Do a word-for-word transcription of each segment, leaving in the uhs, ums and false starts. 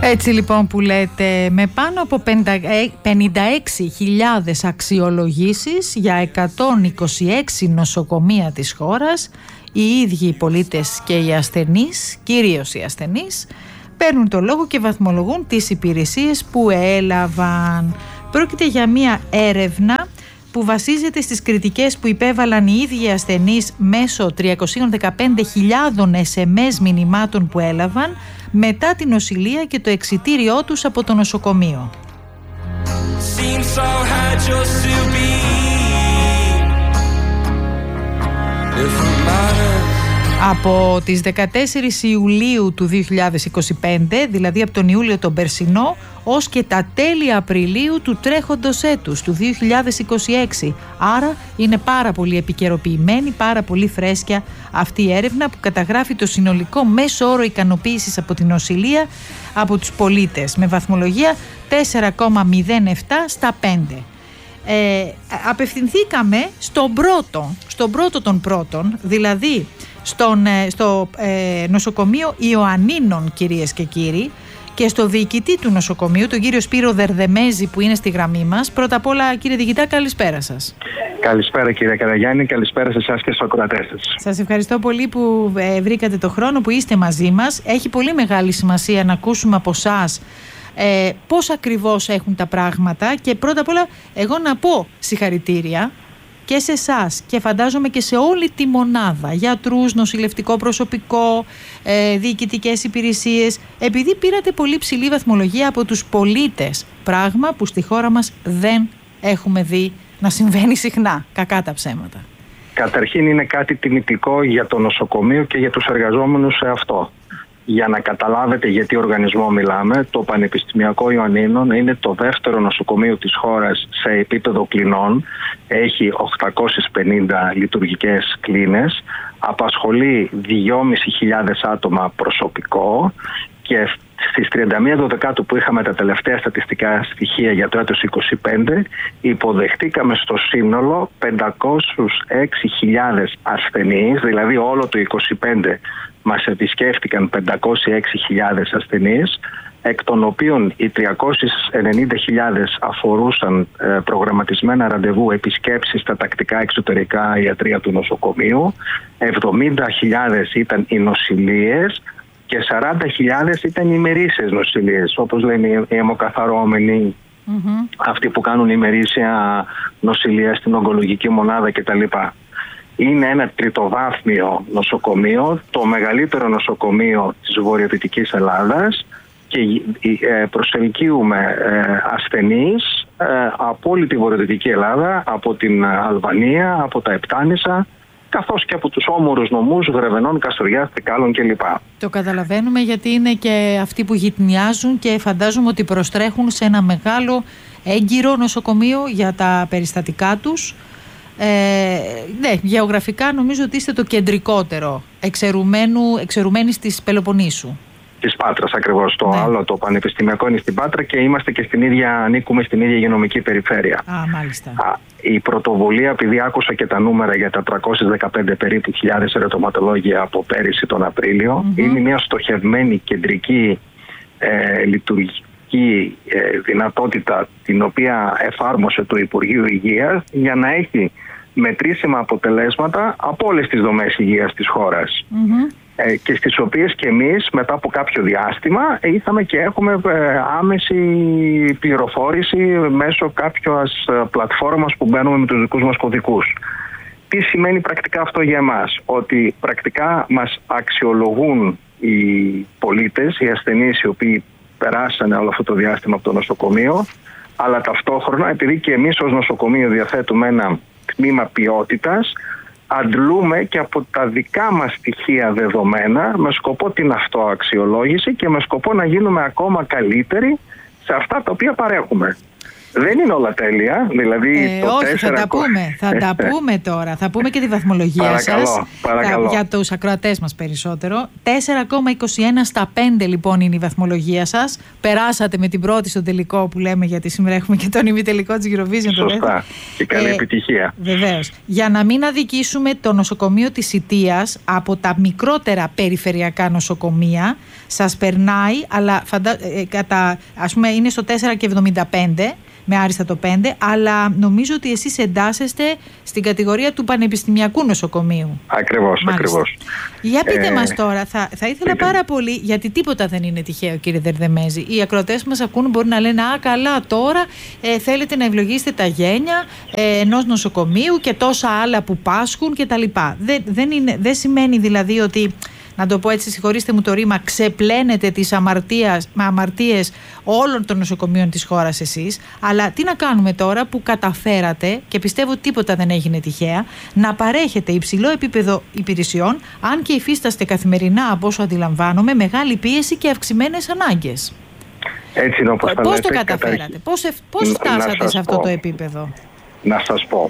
Έτσι λοιπόν που λέτε, με πάνω από πενήντα έξι χιλιάδες αξιολογήσεις για εκατόν είκοσι έξι νοσοκομεία της χώρας, οι ίδιοι οι πολίτες και οι ασθενείς, κυρίως οι ασθενείς, παίρνουν το λόγο και βαθμολογούν τις υπηρεσίες που έλαβαν. Πρόκειται για μια έρευνα που βασίζεται στις κριτικές που υπέβαλαν οι ίδιοι ασθενείς μέσω τριακόσιες δεκαπέντε χιλιάδες ες εμ ες μηνυμάτων που έλαβαν μετά την νοσηλεία και το εξιτήριό τους από το νοσοκομείο. Από τις δεκατέσσερις Ιουλίου του δύο χιλιάδες είκοσι πέντε, δηλαδή από τον Ιούλιο τον περσινό, ως και τα τέλη Απριλίου του τρέχοντος έτους, του δύο χιλιάδες είκοσι έξι. Άρα είναι πάρα πολύ επικαιροποιημένη, πάρα πολύ φρέσκια αυτή η έρευνα που καταγράφει το συνολικό μέσο όρο ικανοποίησης από την νοσηλεία από τους πολίτες, με βαθμολογία τέσσερα κόμμα μηδέν επτά στα πέντε. Ε, απευθυνθήκαμε στον πρώτο, στον πρώτο των πρώτων, δηλαδή στον, στο ε, νοσοκομείο Ιωαννίνων, κυρίες και κύριοι, και στο διοικητή του νοσοκομείου, τον κύριο Σπύρο Δερδεμέζη, που είναι στη γραμμή μας. Πρώτα απ' όλα, κύριε διοικητά, καλησπέρα σας. Καλησπέρα, κύριε Καραγιάννη, καλησπέρα σε εσάς και στους ακροατές σας. Σας ευχαριστώ πολύ που ε, βρήκατε το χρόνο, που είστε μαζί μας. Έχει πολύ μεγάλη σημασία να ακούσουμε από εσάς ε, πώς ακριβώς έχουν τα πράγματα, και πρώτα απ' όλα εγώ να πω συγχαρητήρια και σε εσάς και φαντάζομαι και σε όλη τη μονάδα, γιατρούς, νοσηλευτικό προσωπικό, ε, διοικητικές υπηρεσίες, επειδή πήρατε πολύ ψηλή βαθμολογία από τους πολίτες, πράγμα που στη χώρα μας δεν έχουμε δει να συμβαίνει συχνά, κακά τα ψέματα. Καταρχήν είναι κάτι τιμητικό για το νοσοκομείο και για τους εργαζόμενους σε αυτό. Για να καταλάβετε γιατί οργανισμό μιλάμε, το Πανεπιστημιακό Ιωαννίνων είναι το δεύτερο νοσοκομείο της χώρας σε επίπεδο κλινών. Έχει οκτακόσιες πενήντα λειτουργικές κλίνες, απασχολεί δυόμισι χιλιάδες άτομα προσωπικό και στις τριάντα μία Δωδεκάτου που είχαμε τα τελευταία στατιστικά στοιχεία για το έτος είκοσι πέντε, υποδεχτήκαμε στο σύνολο πεντακόσιες έξι χιλιάδες ασθενείς, δηλαδή όλο το είκοσι πέντε μας επισκέφτηκαν πεντακόσιες έξι χιλιάδες ασθενείς, εκ των οποίων οι τριακόσιες ενενήντα χιλιάδες αφορούσαν ε, προγραμματισμένα ραντεβού επισκέψεις στα τακτικά εξωτερικά ιατρεία του νοσοκομείου, εβδομήντα χιλιάδες ήταν οι νοσηλείες και σαράντα χιλιάδες ήταν οι ημερήσιες νοσηλείες, όπως λένε οι αιμοκαθαρώμενοι, mm-hmm. αυτοί που κάνουν ημερήσια νοσηλεία στην ογκολογική μονάδα κτλ. Είναι ένα τριτοβάθμιο νοσοκομείο, το μεγαλύτερο νοσοκομείο της βορειοδυτικής Ελλάδας, και προσελκύουμε ασθενείς από όλη τη βορειοδυτική Ελλάδα, από την Αλβανία, από τα Επτάνησα, καθώς και από τους όμορους νομούς Γρεβενών, Καστοριάς, Τρικάλων κλπ. Το καταλαβαίνουμε, γιατί είναι και αυτοί που γυτνιάζουν και φαντάζομαι ότι προστρέχουν σε ένα μεγάλο έγκυρο νοσοκομείο για τα περιστατικά τους. Ε, ναι, γεωγραφικά νομίζω ότι είστε το κεντρικότερο, εξαιρουμένης της Πελοποννήσου. Της Πάτρας ακριβώς. Το ναι. άλλο, το πανεπιστημιακό, είναι στην Πάτρα και είμαστε και στην ίδια, ανήκουμε στην ίδια υγειονομική περιφέρεια. Α, μάλιστα. Α, η πρωτοβουλία, επειδή άκουσα και τα νούμερα για τα τριακόσιες δεκαπέντε περίπου χιλιάδες ερωτηματολόγια από πέρυσι τον Απρίλιο, mm-hmm. είναι μια στοχευμένη κεντρική ε, λειτουργική ε, δυνατότητα, την οποία εφάρμοσε το Υπουργείο Υγείας για να έχει μετρήσιμα αποτελέσματα από όλες τις δομές υγείας της χώρας. Mm-hmm. Ε, και στις οποίες και εμείς μετά από κάποιο διάστημα ήρθαμε και έχουμε ε, άμεση πληροφόρηση μέσω κάποιας ε, πλατφόρμας που μπαίνουμε με τους δικούς μας κωδικούς. Τι σημαίνει πρακτικά αυτό για εμάς? Ότι πρακτικά μας αξιολογούν οι πολίτες, οι ασθενείς οι οποίοι περάσανε όλο αυτό το διάστημα από το νοσοκομείο, αλλά ταυτόχρονα, επειδή και εμείς ως νοσοκομείο διαθέτουμε ένα τμήμα ποιότητας, αντλούμε και από τα δικά μας στοιχεία δεδομένα με σκοπό την αυτοαξιολόγηση και με σκοπό να γίνουμε ακόμα καλύτεροι σε αυτά τα οποία παρέχουμε. Δεν είναι όλα τέλεια. Δηλαδή ε, το όχι, τέσσερα... θα τα πούμε. Θα τα πούμε τώρα. Θα πούμε και τη βαθμολογία παρακαλώ, σας. παρακαλώ. Θα, για τους ακροατές μας περισσότερο. τέσσερα κόμμα είκοσι ένα στα πέντε λοιπόν είναι η βαθμολογία σας. Περάσατε με την πρώτη στο τελικό που λέμε, γιατί σήμερα έχουμε και τον ημιτελικό της Eurovision. Σωστά. Και καλή ε, επιτυχία. Βεβαίως. Για να μην αδικήσουμε το νοσοκομείο της Σιτίας, από τα μικρότερα περιφερειακά νοσοκομεία, σας περνάει, αλλά φαντα... ε, κατά, ας πούμε είναι στο τέσσερα κόμμα εβδομήντα πέντε, με άριστα το πέντε, αλλά νομίζω ότι εσείς εντάσσεστε στην κατηγορία του πανεπιστημιακού νοσοκομείου. Ακριβώς, Μάλιστα. ακριβώς. Για πείτε ε, μας τώρα, θα, θα ήθελα πείτε. πάρα πολύ, γιατί τίποτα δεν είναι τυχαίο, κύριε Δερδεμέζη. Οι ακροατές μας ακούν, μπορεί να λένε «Α, καλά, τώρα ε, θέλετε να ευλογήσετε τα γένια ε, ενός νοσοκομείου και τόσα άλλα που πάσχουν κτλ». Δεν, δεν, είναι, δεν σημαίνει δηλαδή ότι, να το πω έτσι, συγχωρήστε μου το ρήμα, ξεπλένετε τις αμαρτίες, αμαρτίες όλων των νοσοκομείων της χώρας εσείς, αλλά τι να κάνουμε τώρα που καταφέρατε, και πιστεύω ότι τίποτα δεν έγινε τυχαία, να παρέχετε υψηλό επίπεδο υπηρεσιών, αν και υφίσταστε καθημερινά, από όσο αντιλαμβάνομαι, μεγάλη πίεση και αυξημένες ανάγκες. Έτσι είναι, όπως Πώς το καταφέρατε, καταρχή... πώς, πώς φτάσατε σε αυτό πω. το επίπεδο? Να σας πω.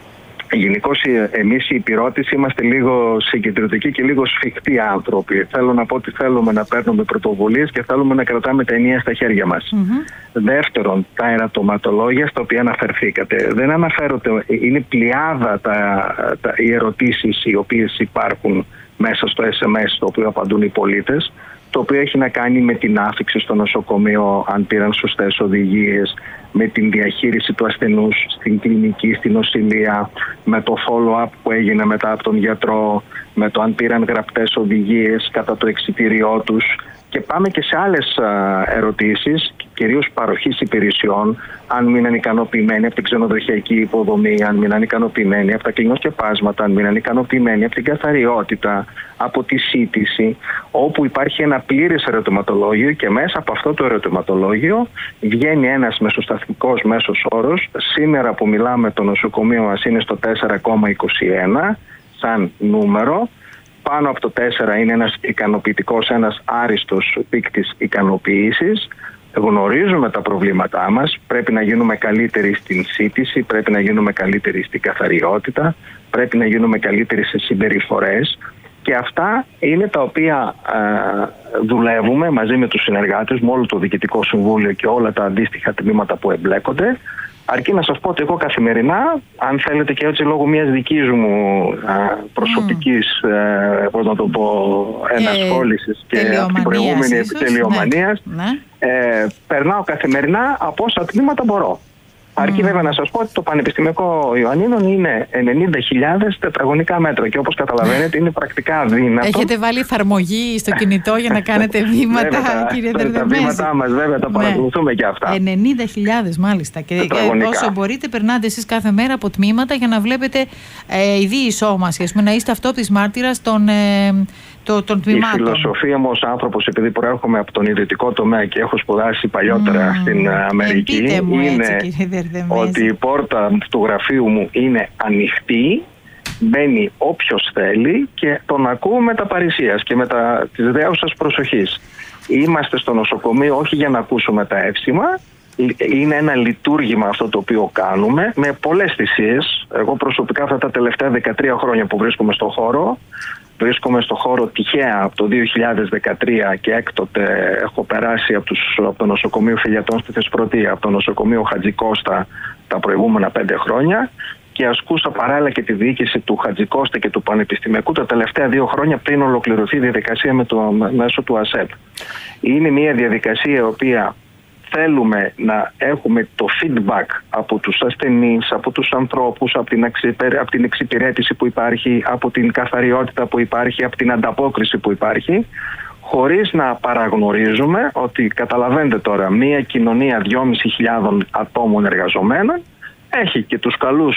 Γενικώς εμείς οι υπηρώτες είμαστε λίγο συγκεντρωτικοί και λίγο σφιχτοί άνθρωποι. Θέλω να πω ότι θέλουμε να παίρνουμε πρωτοβουλίες και θέλουμε να κρατάμε τα ενία στα χέρια μας. Mm-hmm. Δεύτερον, τα ερωτηματολόγια στα οποία αναφερθήκατε. Δεν αναφέρονται, είναι πλειάδα τα, τα, οι ερωτήσεις οι οποίες υπάρχουν μέσα στο ες εμ ες το οποίο απαντούν οι πολίτες, το οποίο έχει να κάνει με την άφιξη στο νοσοκομείο, αν πήραν σωστές οδηγίες, με την διαχείριση του ασθενούς στην κλινική, στην νοσηλεία, με το follow-up που έγινε μετά από τον γιατρό, με το αν πήραν γραπτές οδηγίες κατά το εξιτήριό τους. Και πάμε και σε άλλες ερωτήσεις, κυρίως παροχής υπηρεσιών, αν μείναν ικανοποιημένοι από την ξενοδοχειακή υποδομή, αν μείναν ικανοποιημένοι από τα κλινοσκεπάσματα, αν μείναν ικανοποιημένοι από την καθαριότητα, από τη σύντηση, όπου υπάρχει ένα πλήρες ερωτηματολόγιο και μέσα από αυτό το ερωτηματολόγιο βγαίνει ένας μεσοσταθμικός μέσος όρος. Σήμερα που μιλάμε, το νοσοκομείο μας είναι στο τέσσερα κόμμα είκοσι ένα σαν νούμερο. Πάνω από το τέσσερα είναι ένας ικανοποιητικός, ένας άριστος δείκτης ικανοποίησης. Γνωρίζουμε τα προβλήματά μας, πρέπει να γίνουμε καλύτεροι στην σύντηση, πρέπει να γίνουμε καλύτεροι στην καθαριότητα, πρέπει να γίνουμε καλύτεροι σε συμπεριφορές, και αυτά είναι τα οποία ε, δουλεύουμε μαζί με τους συνεργάτες, με όλο το Διοικητικό Συμβούλιο και όλα τα αντίστοιχα τμήματα που εμπλέκονται. Αρκεί να σας πω ότι εγώ καθημερινά, αν θέλετε και έτσι λόγω μιας δικής μου α, προσωπικής mm. ε, πώς να το πω, ενασχόλησης και από την προηγούμενη επιτελειομανίας, ναι. ε, περνάω καθημερινά από όσα τμήματα μπορώ. Αρκεί mm. βέβαια να σας πω ότι το Πανεπιστημιακό Ιωαννίνων είναι ενενήντα χιλιάδες τετραγωνικά μέτρα και όπως καταλαβαίνετε είναι πρακτικά αδύνατο. Έχετε βάλει εφαρμογή στο κινητό για να κάνετε βήματα, βέβαια, κύριε Δερδεμέζη? Τα βήματά μας βέβαια τα παρακολουθούμε ναι. και αυτά. ενενήντα χιλιάδες μάλιστα. Και όσο μπορείτε περνάτε εσείς κάθε μέρα από τμήματα για να βλέπετε ε, η διεισόμαση, ας πούμε, να είστε αυτόπτης μάρτυρας των... Ε, Το, των η φιλοσοφία μου ως άνθρωπος, επειδή προέρχομαι από τον ιδιωτικό τομέα και έχω σπουδάσει παλιότερα mm, στην Αμερική, είναι έτσι, ότι η πόρτα του γραφείου μου είναι ανοιχτή, μπαίνει όποιος θέλει και τον ακούω με τα παρησίας και με τα της δέουσας προσοχής. Είμαστε στο νοσοκομείο όχι για να ακούσουμε τα εύσημα, είναι ένα λειτουργήμα αυτό το οποίο κάνουμε με πολλές θυσίες. Εγώ προσωπικά αυτά τα τελευταία δεκατρία χρόνια που βρίσκομαι στον χώρο, βρίσκομαι στο χώρο τυχαία από το δύο χιλιάδες δεκατρία και έκτοτε έχω περάσει από, τους, από το νοσοκομείο Φιλιατών στη Θεσπρωτεία, από το νοσοκομείο Χατζικώστα τα προηγούμενα πέντε χρόνια και ασκούσα παράλληλα και τη διοίκηση του Χατζικώστα και του Πανεπιστημιακού τα τελευταία δύο χρόνια πριν ολοκληρωθεί η διαδικασία με το μέσο του ΑΣΕΠ. Είναι μια διαδικασία η οποία θέλουμε να έχουμε το feedback από τους ασθενείς, από τους ανθρώπους, από την, από την εξυπηρέτηση που υπάρχει, από την καθαριότητα που υπάρχει, από την ανταπόκριση που υπάρχει, χωρίς να παραγνωρίζουμε ότι, καταλαβαίνετε τώρα, μια κοινωνία δυόμισι χιλιάδες ατόμων εργαζομένων έχει και τους καλούς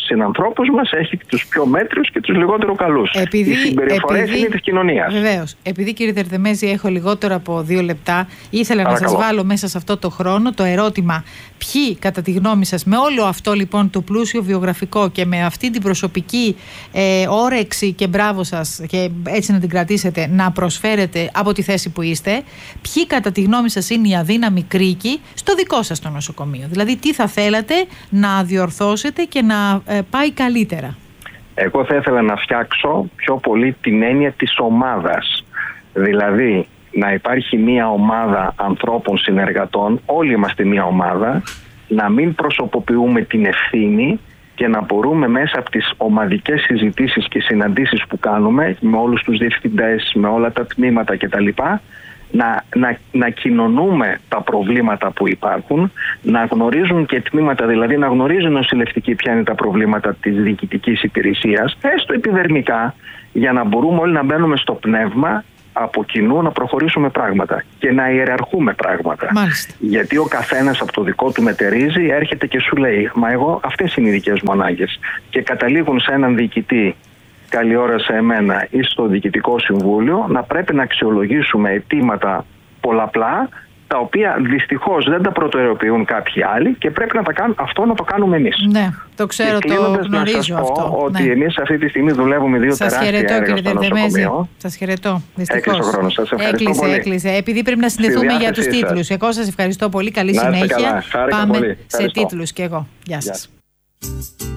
συνανθρώπους μας έχει τους πιο μέτριους και τους λιγότερο καλούς. Επειδή, Οι συμπεριφορές επειδή, είναι της κοινωνίας. Βεβαίως. Επειδή, κύριε Δερδεμέζη, έχω λιγότερο από δύο λεπτά, ήθελα Παρακαλώ. να σας βάλω μέσα σε αυτό το χρόνο το ερώτημα ποιοι, κατά τη γνώμη σας, με όλο αυτό λοιπόν το πλούσιο βιογραφικό και με αυτή την προσωπική ε, όρεξη και μπράβο σας, και έτσι να την κρατήσετε, να προσφέρετε από τη θέση που είστε, ποιοι κατά τη γνώμη σας είναι οι αδύναμοι κρίκοι στο δικό σας το νοσοκομείο? Δηλαδή, τι θα θέλατε να διορθώσετε και να ε, πάει καλύτερα? Εγώ θα ήθελα να φτιάξω πιο πολύ την έννοια της ομάδας. Δηλαδή, να υπάρχει μια ομάδα ανθρώπων συνεργατών, όλοι είμαστε μια ομάδα, να μην προσωποποιούμε την ευθύνη και να μπορούμε μέσα από τις ομαδικές συζητήσεις και συναντήσεις που κάνουμε με όλους τους διευθυντές, με όλα τα τμήματα κτλ. Να, να, να κοινωνούμε τα προβλήματα που υπάρχουν, να γνωρίζουν και τμήματα, δηλαδή να γνωρίζουν οι νοσηλευτικοί ποια είναι τα προβλήματα της διοικητικής υπηρεσίας, έστω επιδερμικά, για να μπορούμε όλοι να μπαίνουμε στο πνεύμα από κοινού να προχωρήσουμε πράγματα και να ιεραρχούμε πράγματα. Μάλιστα. Γιατί ο καθένας από το δικό του μετερίζει, έρχεται και σου λέει, μα εγώ αυτές είναι οι δικές μου ανάγκες, και καταλήγουν σε έναν διοικητή, καλή ώρα σε εμένα ή στο Διοικητικό Συμβούλιο, να πρέπει να αξιολογήσουμε αιτήματα πολλαπλά, τα οποία δυστυχώς δεν τα προτεραιοποιούν κάποιοι άλλοι και πρέπει να τα κάνουν, αυτό να το κάνουμε εμείς. Ναι, το ξέρω, το γνωρίζω να σας πω αυτό. Ότι ναι. εμείς αυτή τη στιγμή δουλεύουμε δύο σας τεράστια χαιρετώ, έργα στο νοσοκομείο. Σας χαιρετώ, δυστυχώς. Έκλεισε ο χρόνος. Σας ευχαριστώ έκλεισε, πολύ. Έκλεισε, επειδή πρέπει να συνδεθούμε για τους τίτλους. Εγώ σας ευχαριστώ πολύ, καλή να συνέχεια. Καλά. Πάμε πολύ. σε τίτλους και εγώ. Γεια σας. Γεια.